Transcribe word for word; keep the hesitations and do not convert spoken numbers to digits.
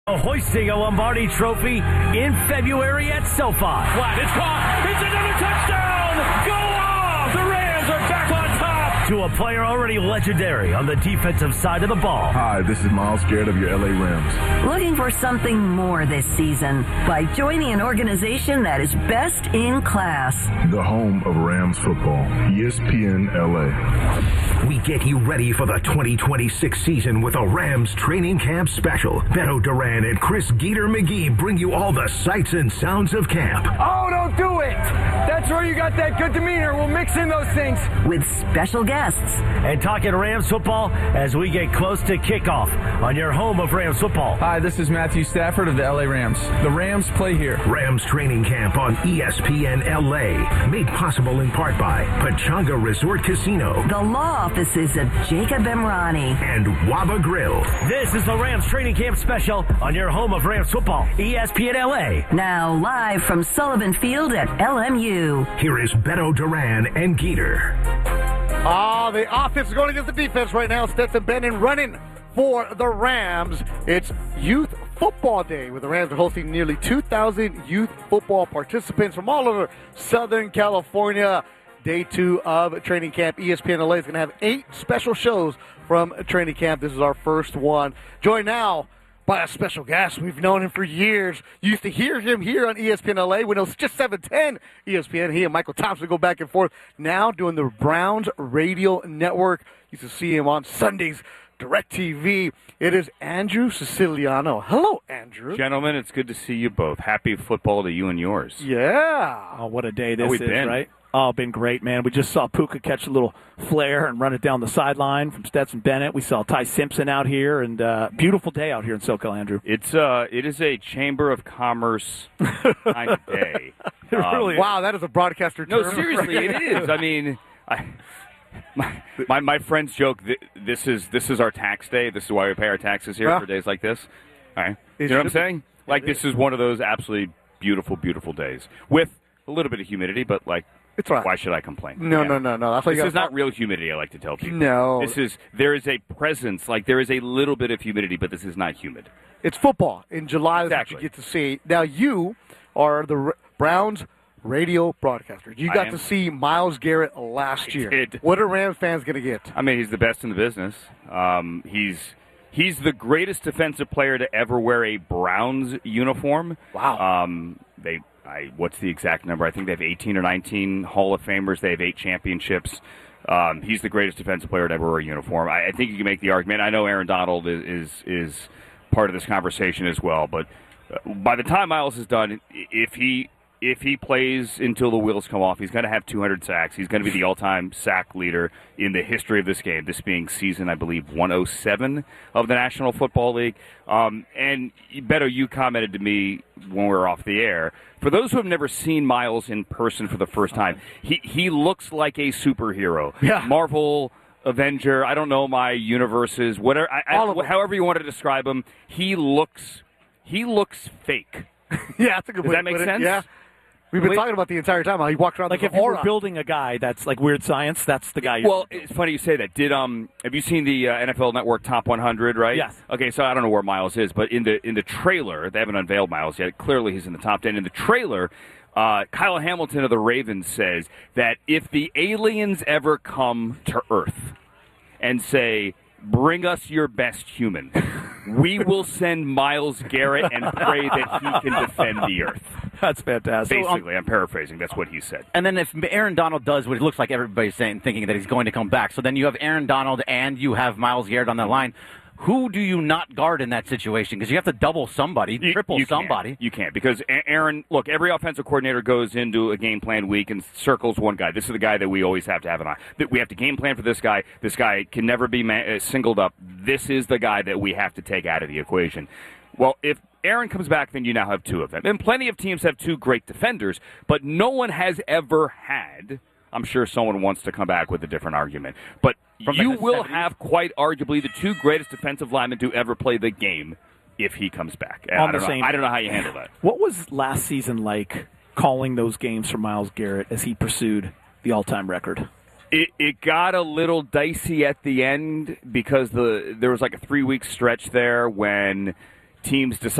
Hoisting a Lombardi Trophy in February at SoFi. Flat, it's caught. It's another touchdown. Go off. The Rams are back on top. To a player already legendary on the defensive side of the ball. Hi, this is Myles Garrett of your L A Rams. Looking for something more this season by joining an organization that is best in class. The home of Rams football, E S P N L A. We get you ready for the twenty twenty-six season with a Rams training camp special. Beto Duran and Chris Geeter McGee bring you all the sights and sounds of camp. Oh, don't do it! That's where you got that good demeanor. We'll mix in those things. With special guests. And talking Rams football as we get close to kickoff on your home of Rams football. Hi, this is Matthew Stafford of the L A Rams. The Rams play here. Rams training camp on E S P N L A. Made possible in part by Pechanga Resort Casino. The law offices of Jacob Emrani. And Waba Grill. This is the Rams training camp special on your home of Rams football, E S P N L A. Now live from Sullivan Field at L M U. Here is Beto Duran and Geeter. Ah, the offense is going against the defense right now. Stetson Bennett running for the Rams. It's Youth Football Day, where the Rams are hosting nearly two thousand youth football participants from all over Southern California. Day two of training camp. E S P N L A is going to have eight special shows from training camp. This is our first one. Joined now by a special guest. We've known him for years. You used to hear him here on E S P N L A when it was just seven ten E S P N. He and Michael Thompson go back and forth. Now doing the Browns Radio Network. You used to see him on Sundays, DirecTV. It is Andrew Siciliano. Hello, Andrew. Gentlemen, it's good to see you both. Happy football to you and yours. Yeah. Oh, what a day this How we is, been? right? Oh, been great, man. We just saw Puka catch a little flare and run it down the sideline from Stetson Bennett. We saw Ty Simpson out here, and uh, beautiful day out here in SoCal, Andrew. It's uh, it is a Chamber of Commerce kind of day. It Um, really is. Wow, that is a broadcaster term. No, seriously, it is. I mean, I, my, my my friends joke that this is this is our tax day. This is why we pay our taxes here Yeah. for days like this. All right, It you know what I'm should be. saying? Like this is one of those absolutely beautiful, beautiful days with a little bit of humidity, but like. It's all right. Why should I complain? No, Yeah. no, no, no. That's why you This gotta is not talk- real humidity, I like to tell people. No. This is, there is a presence, like there is a little bit of humidity, but this is not humid. It's football. In July, that's Exactly. what you get to see. Now, you are the R- Browns radio broadcaster. You I got am. to see Myles Garrett last I year. did. What are Rams fans going to get? I mean, he's the best in the business. Um, he's he's the greatest defensive player to ever wear a Browns uniform. Wow. Um, they, I, what's the exact number? I think they have eighteen or nineteen Hall of Famers. They have eight championships. Um, he's the greatest defensive player to ever wear a uniform. I, I think you can make the argument. I know Aaron Donald is is, is part of this conversation as well, but uh, by the time Myles is done, i- if he if he plays until the wheels come off, he's going to have two hundred sacks. He's going to be the all-time sack leader in the history of this game, this being season, I believe, one oh seven of the National Football League. Um, and, Beto, you commented to me when we were off the air, for those who have never seen Myles in person for the first time, he, he looks like a superhero. Yeah. Marvel, Avenger, I don't know my universes, whatever, I, All I, of them. however you want to describe him, he looks, he looks fake. Yeah, that's a good Does way that to make put it. sense? Yeah. We've been Wait. talking about the entire time how he walks around Like with if you aura. were building a guy that's like weird science, that's the guy you're Well, it's funny you say that. Did um have you seen the uh, N F L Network Top one hundred? Right. Yes. Okay, so I don't know where Myles is, but in the in the trailer, they haven't unveiled Myles yet. Clearly, he's in the top ten. In the trailer, uh, Kyle Hamilton of the Ravens says that if the aliens ever come to Earth and say, "Bring us your best human," we will send Myles Garrett and pray that he can defend the Earth. That's fantastic. Basically, I'm paraphrasing. That's what he said. And then if Aaron Donald does what it looks like everybody's saying, thinking that he's going to come back, so then you have Aaron Donald and you have Myles Garrett on that line. Who do you not guard in that situation? Because you have to double somebody, You- triple you can't. somebody. You can't because A- Aaron. Look, every offensive coordinator goes into a game plan week and circles one guy. This is the guy that we always have to have an eye. That we have to game plan for this guy. This guy can never be ma- uh, singled up. This is the guy that we have to take out of the equation. Well, if Aaron comes back, then you now have two of them. And plenty of teams have two great defenders, but no one has ever had. I'm sure someone wants to come back with a different argument, but From you like the will seventies? have quite arguably the two greatest defensive linemen to ever play the game if he comes back. On I the don't know. same- I don't know how you handle that. What was last season like calling those games for Myles Garrett as he pursued the all-time record? It, it got a little dicey at the end because the there was like a three week stretch there when teams decided